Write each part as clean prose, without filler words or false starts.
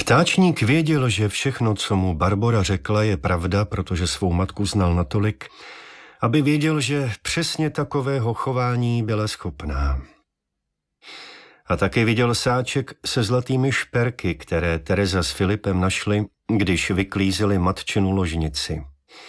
Ptáčník věděl, že všechno, co mu Barbora řekla, je pravda, protože svou matku znal natolik, aby věděl, že přesně takového chování byla schopná. A taky viděl sáček se zlatými šperky, které Tereza s Filipem našli, když vyklízeli matčinu ložnici.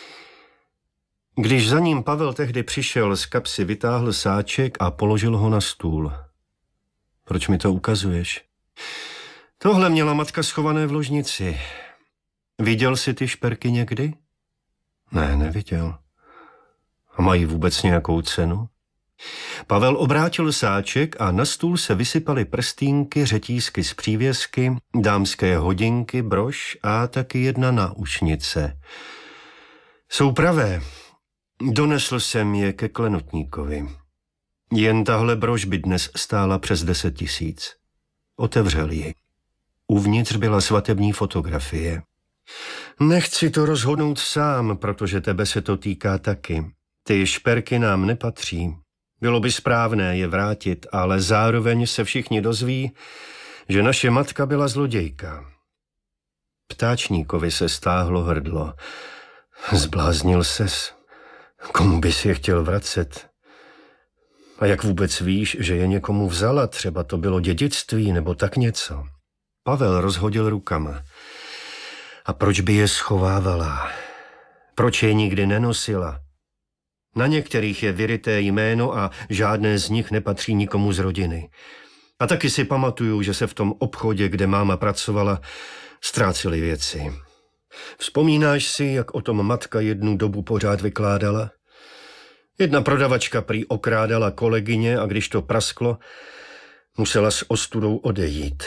Když za ním Pavel tehdy přišel, z kapsy vytáhl sáček a položil ho na stůl. Proč mi to ukazuješ? Tohle měla matka schované v ložnici. Viděl jsi ty šperky někdy? Ne, neviděl. A mají vůbec nějakou cenu? Pavel obrátil sáček a na stůl se vysypaly prstýnky, řetízky z přívěsky, dámské hodinky, brož a taky jedna náušnice. Jsou pravé. Donesl jsem je ke klenotníkovi. Jen tahle brož by dnes stála přes 10 000. Otevřel ji. Uvnitř byla svatební fotografie. Nechci to rozhodnout sám, protože tebe se to týká taky. Ty šperky nám nepatří. Bylo by správné je vrátit, ale zároveň se všichni dozví, že naše matka byla zlodějka. Ptáčníkovi se stáhlo hrdlo. Zbláznil ses? Komu bys je chtěl vracet? A jak vůbec víš, že je někomu vzala? Třeba to bylo dědictví nebo tak něco. Pavel rozhodil rukama. A proč by je schovávala? Proč je nikdy nenosila? Na některých je vyryté jméno a žádné z nich nepatří nikomu z rodiny. A taky si pamatuju, že se v tom obchodě, kde máma pracovala, ztrácely věci. Vzpomínáš si, jak o tom matka jednu dobu pořád vykládala? Jedna prodavačka prý okrádala kolegyně a když to prasklo, musela s ostudou odejít.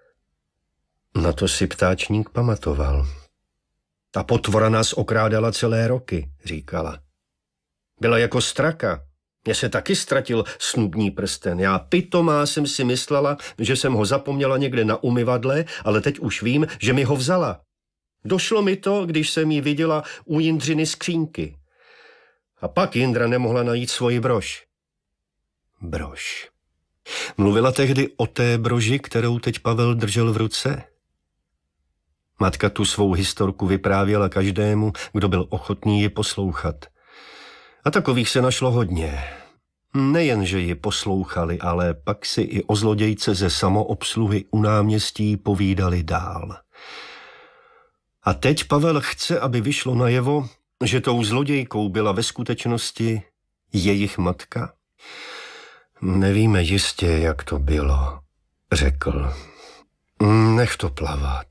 Na to si Ptáčník pamatoval. Ta potvora nás okrádala celé roky, říkala. Byla jako straka. Mně se taky ztratil snubní prsten. Já pitomá jsem si myslela, že jsem ho zapomněla někde na umyvadle, ale teď už vím, že mi ho vzala. Došlo mi to, když jsem ji viděla u Jindřiny skřínky. A pak Jindra nemohla najít svoji brož. Brož. Mluvila tehdy o té broži, kterou teď Pavel držel v ruce? Matka tu svou historku vyprávěla každému, kdo byl ochotný ji poslouchat. A takových se našlo hodně. Nejen, že ji poslouchali, ale pak si i o zlodějce ze samoobsluhy u náměstí povídali dál. A teď Pavel chce, aby vyšlo najevo, že tou zlodějkou byla ve skutečnosti jejich matka? Nevíme jistě, jak to bylo, řekl. Nech to plavat.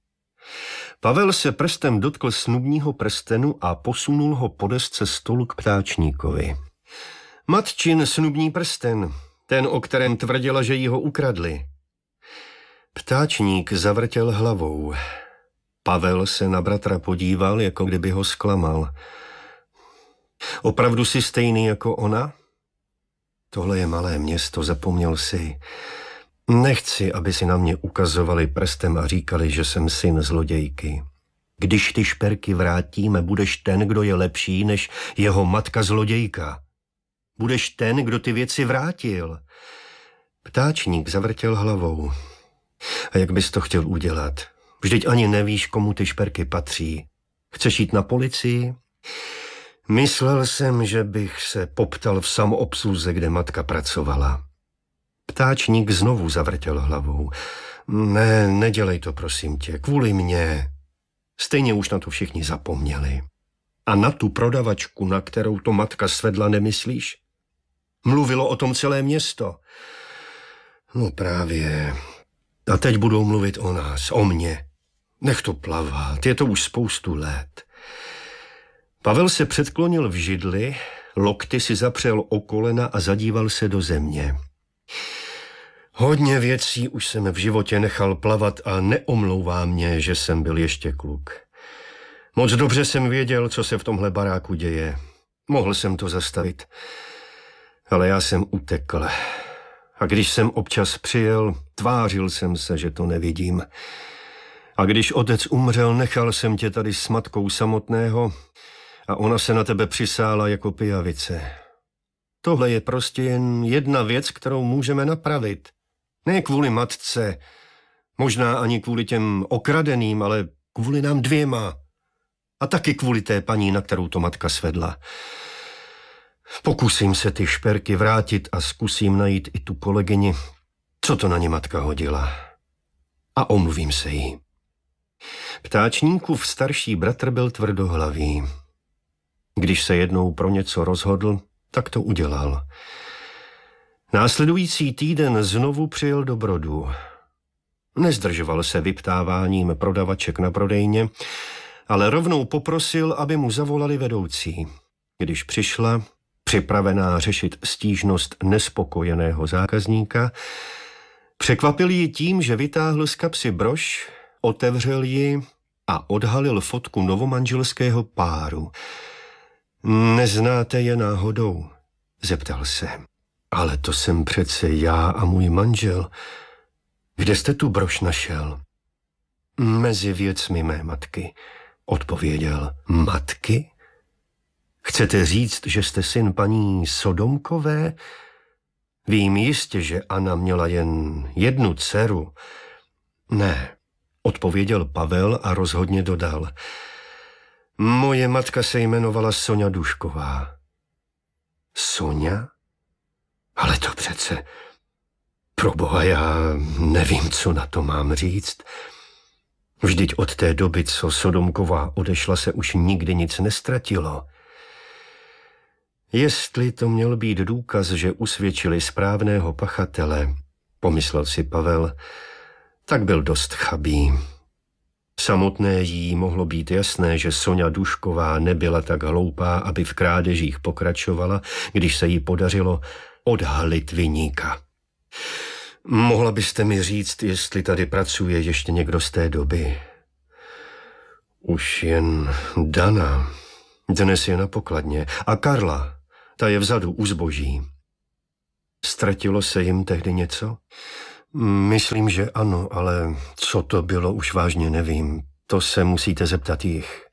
Pavel se prstem dotkl snubního prstenu a posunul ho po desce stolu k Ptáčníkovi. Matčin snubní prsten, ten, o kterém tvrdila, že jí ho ukradli. Ptáčník zavrtěl hlavou. Pavel se na bratra podíval, jako kdyby ho zklamal. Opravdu jsi stejný jako ona? Tohle je malé město, zapomněl si. Nechci, aby si na mě ukazovali prstem a říkali, že jsem syn zlodějky. Když ty šperky vrátíme, budeš ten, kdo je lepší než jeho matka zlodějka. Budeš ten, kdo ty věci vrátil. Ptáčník zavrtěl hlavou. A jak bys to chtěl udělat? Vždyť ani nevíš, komu ty šperky patří. Chceš jít na policii? Myslel jsem, že bych se poptal v samoobsluze, kde matka pracovala. Ptáčník znovu zavrtěl hlavou. Ne, nedělej to, prosím tě, kvůli mně. Stejně už na to všichni zapomněli. A na tu prodavačku, na kterou to matka svedla, nemyslíš? Mluvilo o tom celé město. No právě. A teď budou mluvit o nás, o mně. Nech to plavat, je to už spoustu let. Pavel se předklonil v židli, lokty si zapřel o kolena a zadíval se do země. Hodně věcí už jsem v životě nechal plavat a neomlouvá mě, že jsem byl ještě kluk. Moc dobře jsem věděl, co se v tomhle baráku děje. Mohl jsem to zastavit, ale já jsem utekl. A když jsem občas přijel, tvářil jsem se, že to nevidím. A když otec umřel, nechal jsem tě tady s matkou samotného a ona se na tebe přisála jako pijavice. Tohle je prostě jen jedna věc, kterou můžeme napravit. Ne kvůli matce, Možná ani kvůli těm okradeným, ale kvůli nám dvěma. A taky kvůli té paní, na kterou to matka svedla. Pokusím se ty šperky vrátit a zkusím najít i tu kolegyni, co to na ně matka hodila. A omluvím se jí. Ptáčníkův starší bratr byl tvrdohlavý. Když se jednou pro něco rozhodl, tak to udělal. Následující týden znovu přijel do Brodu. Nezdržoval se vyptáváním prodavaček na prodejně, ale rovnou poprosil, aby mu zavolali vedoucí. Když přišla, připravená řešit stížnost nespokojeného zákazníka, překvapil ji tím, že vytáhl z kapsy brož, otevřel ji a odhalil fotku novomanželského páru. Neznáte je náhodou? Zeptal se. Ale to jsem přece já a můj manžel. Kde jste tu brož našel? Mezi věcmi mé matky, odpověděl. Matky? Chcete říct, že jste syn paní Sodomkové? Vím jistě, že Anna měla jen jednu dceru. Ne, odpověděl Pavel a rozhodně dodal. Moje matka se jmenovala Soňa Dušková. Soňa? Ale to přece... Proboha, já nevím, co na to mám říct. Vždyť od té doby, co Sodomková odešla, se už nikdy nic nestratilo. Jestli to měl být důkaz, že usvědčili správného pachatele, pomyslel si Pavel, tak byl dost chabý. Samotné jí mohlo být jasné, že Soňa Dušková nebyla tak hloupá, aby v krádežích pokračovala, když se jí podařilo odhalit viníka. Mohla byste mi říct, jestli tady pracuje ještě někdo z té doby? Už jen Dana. Dnes je na pokladně. A Karla, ta je vzadu u zboží. Ztratilo se jim tehdy něco? Myslím, že ano, ale co to bylo, už vážně nevím. To se musíte zeptat jich.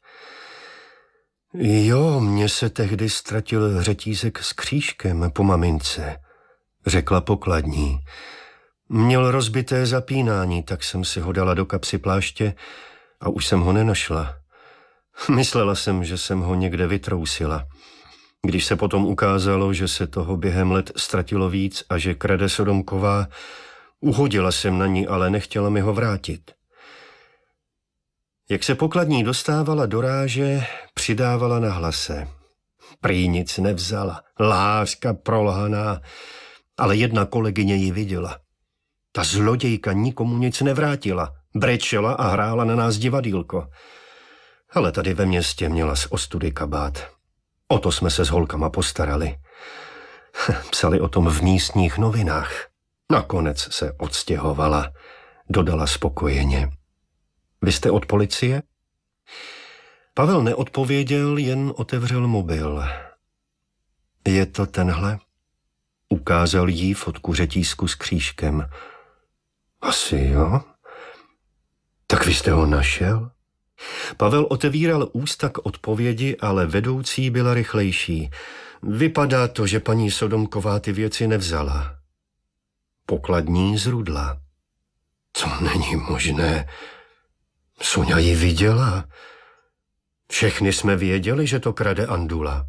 Jo, mně se tehdy ztratil řetízek s křížkem po mamince, řekla pokladní. Měl rozbité zapínání, tak jsem si ho dala do kapsy pláště a už jsem ho nenašla. Myslela jsem, že jsem ho někde vytrousila. Když se potom ukázalo, že se toho během let ztratilo víc a že krade Sodomková, uhodila jsem na ní, ale nechtěla mi ho vrátit. Jak se pokladní dostávala do ráže, přidávala na hlase. Prý nic nevzala, lhářka prolhaná, ale jedna kolegyně ji viděla. Ta zlodějka nikomu nic nevrátila, brečela a hrála na nás divadýlko. Ale tady ve městě měla z ostudy kabát. O to jsme se s holkama postarali. Psali o tom v místních novinách. Nakonec se odstěhovala, dodala spokojeně. Vy jste od policie? Pavel neodpověděl, jen otevřel mobil. Je to tenhle? Ukázal jí fotku řetízku s křížkem. Asi jo. Tak vy jste ho našel? Pavel otevíral ústa k odpovědi, ale vedoucí byla rychlejší. Vypadá to, že paní Sodomková ty věci nevzala. Pokladní zrudla. To není možné. Soňa ji viděla. Všechny jsme věděli, že to krade Andula.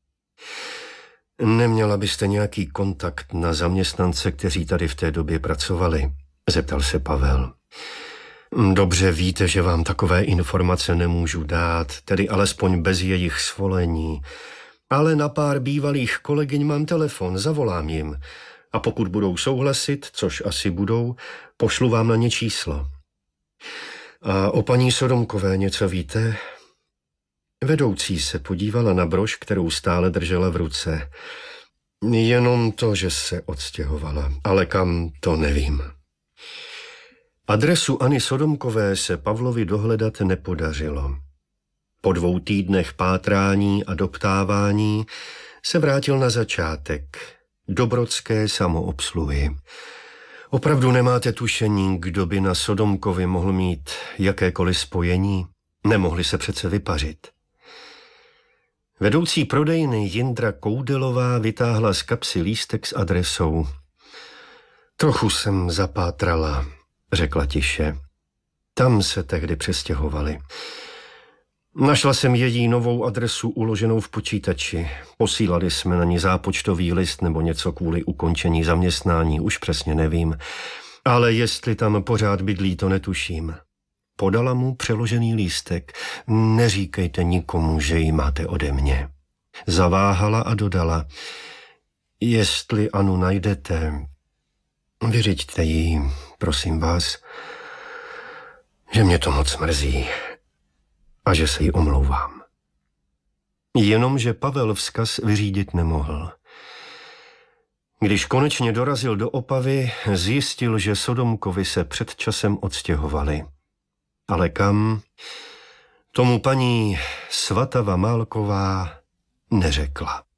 Neměla byste nějaký kontakt na zaměstnance, kteří tady v té době pracovali? Zeptal se Pavel. Dobře víte, že vám takové informace nemůžu dát, tedy alespoň bez jejich svolení. Ale na pár bývalých kolegyň mám telefon, zavolám jim. A pokud budou souhlasit, což asi budou, pošlu vám na ně číslo. A o paní Sodomkové něco víte? Vedoucí se podívala na brož, kterou stále držela v ruce. Jenom to, že se odstěhovala, ale kam, to nevím. Adresu Anny Sodomkové se Pavlovi dohledat nepodařilo. Po 2 týdnech pátrání a doptávání se vrátil na začátek, do brodské samoobsluhy. Opravdu nemáte tušení, kdo by na Sodomkovi mohl mít jakékoliv spojení? Nemohli se přece vypařit. Vedoucí prodejny Jindra Koudelová vytáhla z kapsy lístek s adresou. Trochu jsem zapátrala, řekla tiše. Tam se tehdy přestěhovali. Našla jsem její novou adresu uloženou v počítači. Posílali jsme na ní zápočtový list nebo něco kvůli ukončení zaměstnání, už přesně nevím. Ale jestli tam pořád bydlí, to netuším. Podala mu přeložený lístek. Neříkejte nikomu, že ji máte ode mě. Zaváhala a dodala. Jestli Anu najdete, vyřiďte jí, prosím vás, že mě to moc mrzí a že se jí omlouvám. Jenomže Pavel vzkaz vyřídit nemohl. Když konečně dorazil do Opavy, zjistil, že Sodomkovi se před časem odstěhovali. Ale kam? Tomu paní Svatava Málková neřekla.